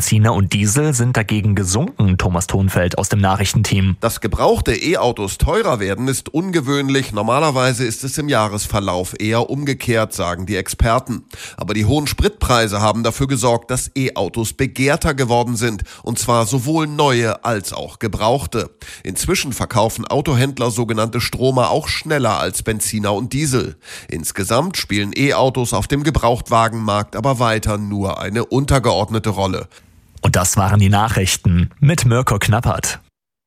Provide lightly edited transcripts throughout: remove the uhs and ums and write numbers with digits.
Benziner und Diesel sind dagegen gesunken, Thomas Thonfeld aus dem Nachrichtenteam. Dass gebrauchte E-Autos teurer werden, ist ungewöhnlich. Normalerweise ist es im Jahresverlauf eher umgekehrt, sagen die Experten. Aber die hohen Spritpreise haben dafür gesorgt, dass E-Autos begehrter geworden sind. Und zwar sowohl neue als auch gebrauchte. Inzwischen verkaufen Autohändler sogenannte Stromer auch schneller als Benziner und Diesel. Insgesamt spielen E-Autos auf dem Gebrauchtwagenmarkt aber weiter nur eine untergeordnete Rolle. Und das waren die Nachrichten mit Mirko Knappert.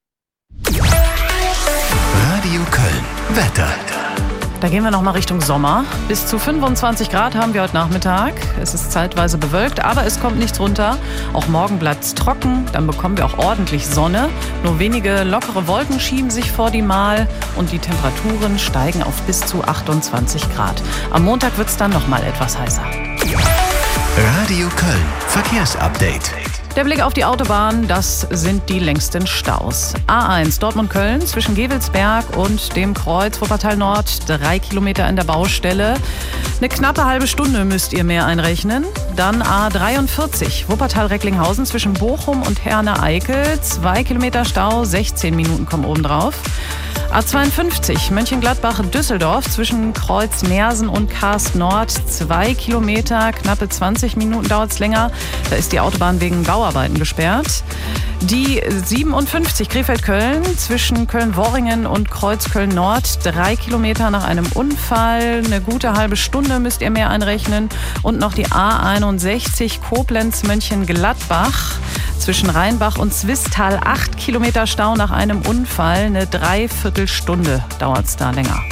Radio Köln. Wetter. Da gehen wir nochmal Richtung Sommer. Bis zu 25 Grad haben wir heute Nachmittag. Es ist zeitweise bewölkt, aber es kommt nichts runter. Auch morgen bleibt es trocken, dann bekommen wir auch ordentlich Sonne. Nur wenige lockere Wolken schieben sich vor die Mal und die Temperaturen steigen auf bis zu 28 Grad. Am Montag wird es dann nochmal etwas heißer. Radio Köln. Verkehrsupdate. Der Blick auf die Autobahn, das sind die längsten Staus. A1 Dortmund-Köln zwischen Gevelsberg und dem Kreuz Wuppertal Nord, 3 Kilometer in der Baustelle. Eine knappe halbe Stunde müsst ihr mehr einrechnen. Dann A43 Wuppertal-Recklinghausen zwischen Bochum und Herne-Eickel, 2 Kilometer Stau, 16 Minuten kommen obendrauf. A52 Mönchengladbach-Düsseldorf zwischen Kreuz Neersen und Karst Nord, 2 Kilometer, knappe 20 Minuten dauert es länger. Da ist die Autobahn wegen Bauarbeiten gesperrt. Die 57 Krefeld-Köln zwischen Köln-Worringen und Kreuz Köln-Nord, 3 Kilometer nach einem Unfall. Eine gute halbe Stunde müsst ihr mehr einrechnen. Und noch die A61 Koblenz-Mönchengladbach zwischen Rheinbach und Zwistal, 8 Kilometer Stau nach einem Unfall. Eine Dreiviertelstunde dauert es da länger.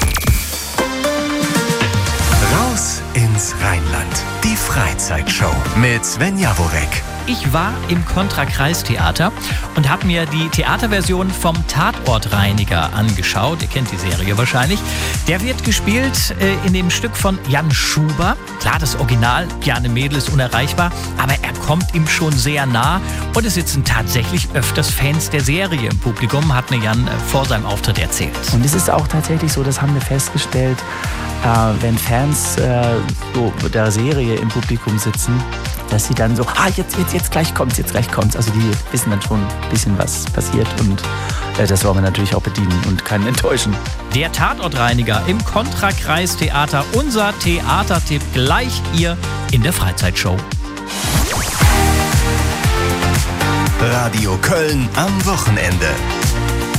Raus ins Rheinland. Die Freizeitshow mit Sven Jaworek. Ich war im Kontra-Kreis-Theater und habe mir die Theaterversion vom Tatortreiniger angeschaut. Ihr kennt die Serie wahrscheinlich. Der wird gespielt in dem Stück von Jan Schuber. Klar, das Original, Bjarne Mädel ist unerreichbar, aber er kommt ihm schon sehr nah. Und es sitzen tatsächlich öfters Fans der Serie im Publikum, hat mir Jan vor seinem Auftritt erzählt. Und es ist auch tatsächlich so, das haben wir festgestellt, wenn Fans so der Serie im Publikum sitzen, dass sie dann so, jetzt gleich kommt's. Also die wissen dann schon ein bisschen, was passiert und das wollen wir natürlich auch bedienen und keinen enttäuschen. Der Tatortreiniger im Kontra-Kreis-Theater, unser Theatertipp gleich hier in der Freizeitshow. Radio Köln am Wochenende.